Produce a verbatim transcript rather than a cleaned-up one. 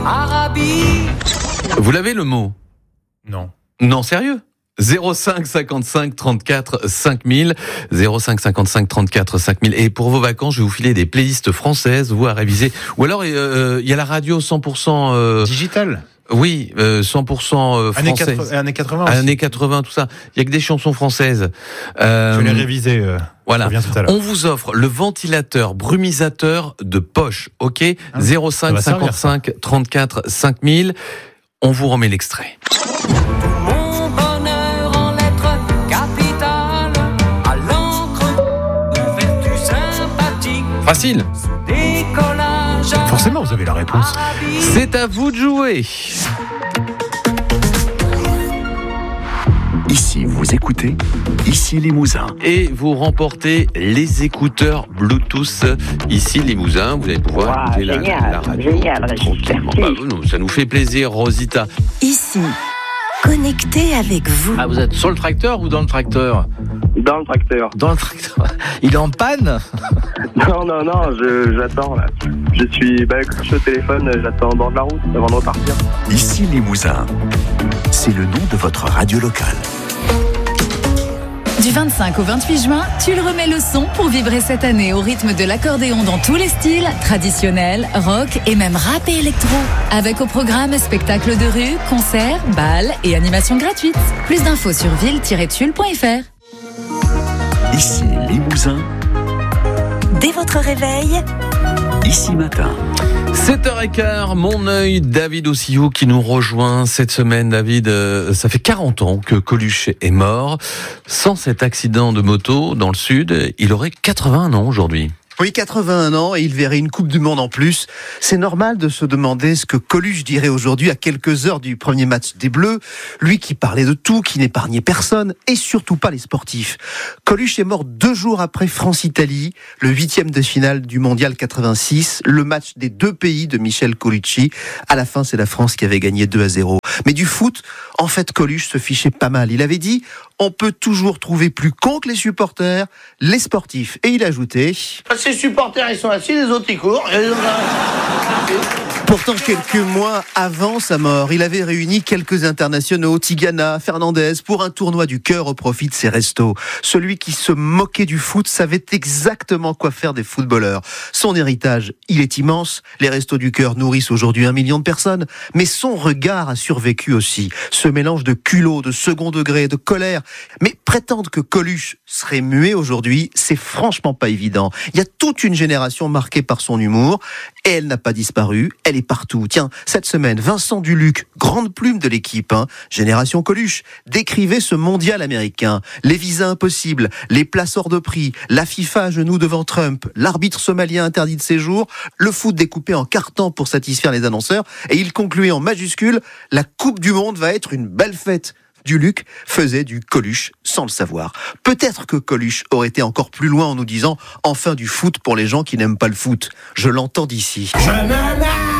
Arabie. Vous l'avez le mot ? Non. Non, sérieux ? zéro cinq cinquante-cinq trente-quatre cinq mille, zéro cinq cinquante-cinq trente-quatre cinq mille. Et pour vos vacances, je vais vous filer des playlists françaises, vous à réviser. Ou alors, il euh, y a la radio cent pour cent... Euh, Digital. Oui, euh, cent pour cent française. Années quatre-vingts aussi. Années quatre-vingts, tout ça. Il y a que des chansons françaises. Euh, je vais les réviser. Euh, voilà. Tout à l'heure. On vous offre le ventilateur brumisateur de poche. Ok. Ah, zéro cinq cinquante-cinq trente-quatre cinq mille. On vous remet l'extrait. Mon bonheur en lettres capitales, à l'encre, vertu sympathique, Facile. décollage. Forcément, vous avez la réponse. C'est à vous de jouer. Ici, vous écoutez Ici Limousin. Et vous remportez les écouteurs Bluetooth Ici Limousin. Vous allez pouvoir Wow, écouter la, génial, la radio génial, tranquillement. merci. Bah, non, ça nous fait plaisir, Rosita. Ici, connecté avec vous. Ah, vous êtes sur le tracteur ou dans le tracteur ? Dans le tracteur. Dans le tracteur. Il est en panne ? Non, non, non, je, j'attends là. Je suis, bah, quand je suis au téléphone, j'attends au bord de la route avant de repartir. Ici Limousin. C'est le nom de votre radio locale. Du vingt-cinq au vingt-huit juin, tu le remets le son pour vibrer cette année au rythme de l'accordéon dans tous les styles, traditionnel, rock et même rap et électro. Avec au programme spectacles de rue, concerts, balles et animations gratuites. Plus d'infos sur ville tiret tulle point f r. Ici Limousin. Dès votre réveil, Ici Matin. sept heures quinze, mon œil, David Ossillou qui nous rejoint cette semaine. David, euh, ça fait quarante ans que Coluche est mort. Sans cet accident de moto dans le sud, il aurait quatre-vingt-un ans aujourd'hui. Oui, quatre-vingt-un ans et il verrait une Coupe du Monde en plus. C'est normal de se demander ce que Coluche dirait aujourd'hui à quelques heures du premier match des Bleus. Lui qui parlait de tout, qui n'épargnait personne et surtout pas les sportifs. Coluche est mort deux jours après France-Italie, le huitième de finale du Mondial quatre-vingt-six, le match des deux pays de Michel Colucci. À la fin, c'est la France qui avait gagné deux à zéro. Mais du foot, en fait, Coluche se fichait pas mal. Il avait dit « On peut toujours trouver plus con que les supporters, les sportifs. » Et il ajoutait « Ces supporters, ils sont assis, les autres, ils courent. » Pourtant, quelques mois avant sa mort, il avait réuni quelques internationaux, Tigana, Fernandez, pour un tournoi du cœur au profit de ses restos. Celui qui se moquait du foot savait exactement quoi faire des footballeurs. Son héritage, il est immense. Les restos du cœur nourrissent aujourd'hui un million de personnes. Mais son regard a survécu aussi. Ce mélange de culot, de second degré, de colère. Mais prétendre que Coluche serait muet aujourd'hui, c'est franchement pas évident. Il y a toute une génération marquée par son humour. Et elle n'a pas disparu. Elle est partout. Tiens, cette semaine, Vincent Duluc, grande plume de l'équipe, hein, Génération Coluche, décrivait ce mondial américain. Les visas impossibles, les places hors de prix, la FIFA à genoux devant Trump, l'arbitre somalien interdit de séjour, le foot découpé en cartons pour satisfaire les annonceurs, et il concluait en majuscule, la Coupe du Monde va être une belle fête. Duluc faisait du Coluche sans le savoir. Peut-être que Coluche aurait été encore plus loin en nous disant « Enfin du foot pour les gens qui n'aiment pas le foot ». Je l'entends d'ici. Je me lève